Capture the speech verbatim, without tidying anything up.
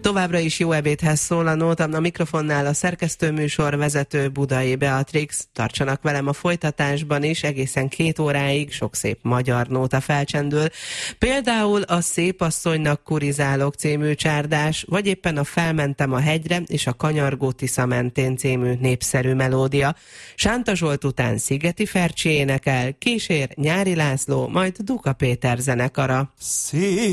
Továbbra is jó ebédhez szól a nóta, a mikrofonnál a szerkesztőműsor vezető Budai Beatrix. Tartsanak velem a folytatásban is, egészen két óráig sok szép magyar nóta felcsendül. Például a Szép asszonynak kurizálok című csárdás, vagy éppen a Felmentem a hegyre és a Kanyargó Tisza mentén című népszerű melódia. Sánta Zsolt után Szigeti Fercsi énekel, kísér Nyári László, majd Duka Péter zenekara. Szép